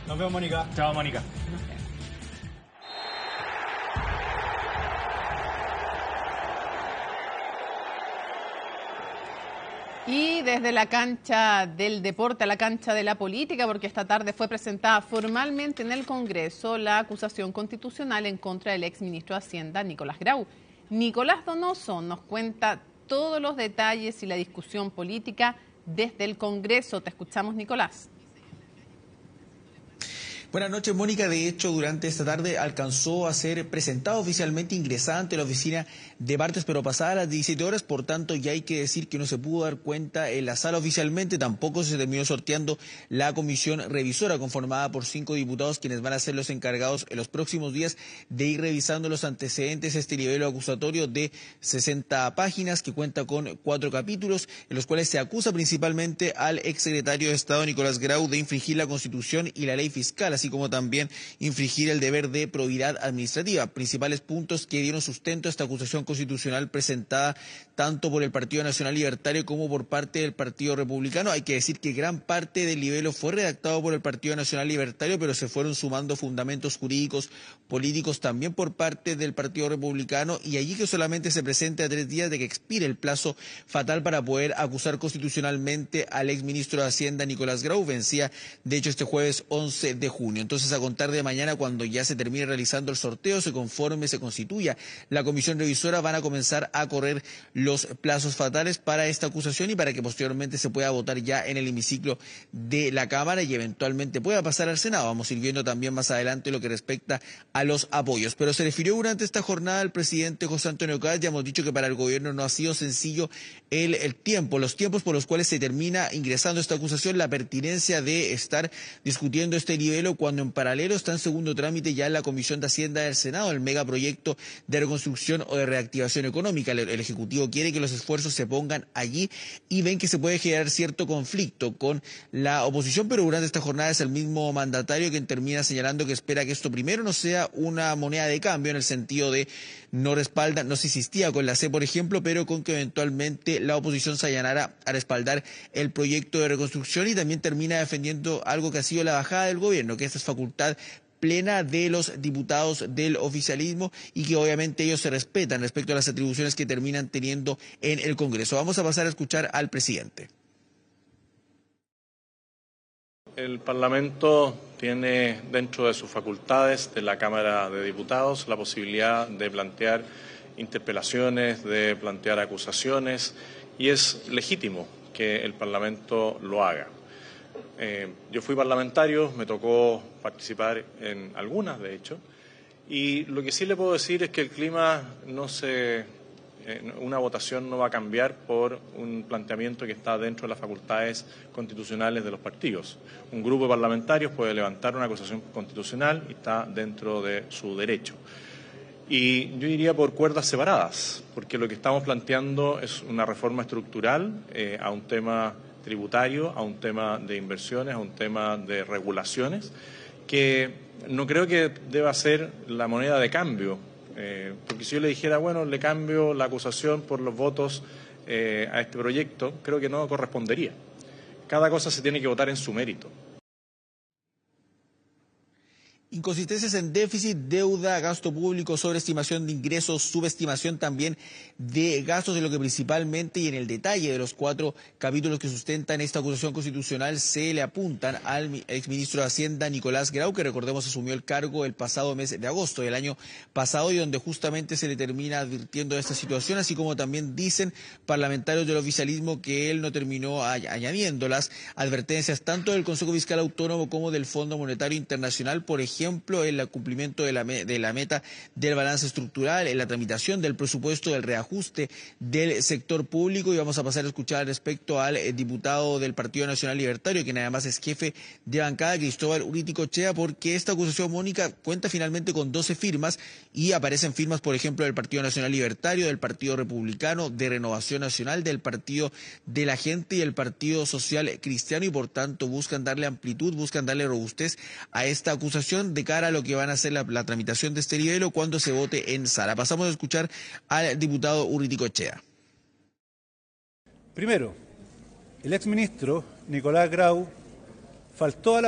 Nos vemos, Mónica. Chao, Mónica. Y desde la cancha del deporte a la cancha de la política, porque esta tarde fue presentada formalmente en el Congreso la acusación constitucional en contra del exministro de Hacienda, Nicolás Grau. Nicolás Donoso nos cuenta todos los detalles y la discusión política desde el Congreso. Te escuchamos, Nicolás. Buenas noches, Mónica. De hecho, durante esta tarde alcanzó a ser presentado oficialmente, ingresada ante la oficina de partes, pero pasadas las 17 horas, por tanto ya hay que decir que no se pudo dar cuenta en la sala oficialmente, tampoco se terminó sorteando la comisión revisora conformada por 5 diputados, quienes van a ser los encargados en los próximos días de ir revisando los antecedentes de este nivel acusatorio de 60 páginas, que cuenta con 4 capítulos, en los cuales se acusa principalmente al exsecretario de Estado, Nicolás Grau, de infringir la Constitución y la ley fiscal, así como también infringir el deber de probidad administrativa. Principales puntos que dieron sustento a esta acusación constitucional presentada tanto por el Partido Nacional Libertario como por parte del Partido Republicano. Hay que decir que gran parte del libelo fue redactado por el Partido Nacional Libertario, pero se fueron sumando fundamentos jurídicos, políticos también por parte del Partido Republicano, y allí que solamente se presente a 3 días de que expire el plazo fatal para poder acusar constitucionalmente al exministro de Hacienda, Nicolás Grau. Vencía, de hecho, este jueves 11 de junio. Entonces, a contar de mañana, cuando ya se termine realizando el sorteo, se constituya la comisión revisora, van a comenzar a correr los plazos fatales para esta acusación y para que posteriormente se pueda votar ya en el hemiciclo de la Cámara y eventualmente pueda pasar al Senado. Vamos a ir viendo también más adelante lo que respecta a los apoyos. Pero se refirió durante esta jornada el presidente José Antonio Caz. Ya hemos dicho que para el gobierno no ha sido sencillo los tiempos por los cuales se termina ingresando esta acusación, la pertinencia de estar discutiendo este nivel cuando en paralelo está en segundo trámite ya en la Comisión de Hacienda del Senado el megaproyecto de reconstrucción o de reactivación económica. El Ejecutivo quiere que los esfuerzos se pongan allí y ven que se puede generar cierto conflicto con la oposición, pero durante esta jornada es el mismo mandatario quien termina señalando que espera que esto primero no sea una moneda de cambio, en el sentido de no se insistía con la C, por ejemplo, pero con que eventualmente la oposición se allanara a respaldar el proyecto de reconstrucción, y también termina defendiendo algo que ha sido la bajada del gobierno, que esta es facultad plena de los diputados del oficialismo y que obviamente ellos se respetan respecto a las atribuciones que terminan teniendo en el Congreso. Vamos a pasar a escuchar al presidente. El Parlamento tiene dentro de sus facultades de la Cámara de Diputados la posibilidad de plantear interpelaciones, de plantear acusaciones, y es legítimo que el Parlamento lo haga. Yo fui parlamentario, me tocó participar en algunas, de hecho, y lo que sí le puedo decir es que el clima una votación no va a cambiar por un planteamiento que está dentro de las facultades constitucionales de los partidos. Un grupo de parlamentarios puede levantar una acusación constitucional y está dentro de su derecho. Y yo iría por cuerdas separadas, porque lo que estamos planteando es una reforma estructural a un tema tributario, a un tema de inversiones, a un tema de regulaciones, que no creo que deba ser la moneda de cambio, porque si yo le dijera, bueno, le cambio la acusación por los votos a este proyecto, creo que no correspondería. Cada cosa se tiene que votar en su mérito. Inconsistencias en déficit, deuda, gasto público, sobreestimación de ingresos, subestimación también de gastos, de lo que principalmente y en el detalle de los 4 capítulos que sustentan esta acusación constitucional se le apuntan al exministro de Hacienda, Nicolás Grau, que recordemos asumió el cargo el pasado mes de agosto del año pasado, y donde justamente se le termina advirtiendo de esta situación, así como también dicen parlamentarios del oficialismo que él no terminó añadiendo las advertencias tanto del Consejo Fiscal Autónomo como del Fondo Monetario Internacional, por ejemplo, el cumplimiento de la meta del balance estructural, en la tramitación del presupuesto, del reajuste del sector público. Y vamos a pasar a escuchar respecto al diputado del Partido Nacional Libertario, quien además es jefe de bancada, Cristóbal Urriticochea, porque esta acusación, Mónica, cuenta finalmente con 12 firmas y aparecen firmas, por ejemplo, del Partido Nacional Libertario, del Partido Republicano, de Renovación Nacional, del Partido de la Gente y el Partido Social Cristiano, y por tanto buscan darle amplitud, buscan darle robustez a esta acusación de cara a lo que van a ser la tramitación de este libelo cuando se vote en sala. Pasamos a escuchar al diputado Urriticochea. Primero, el exministro Nicolás Grau faltó a la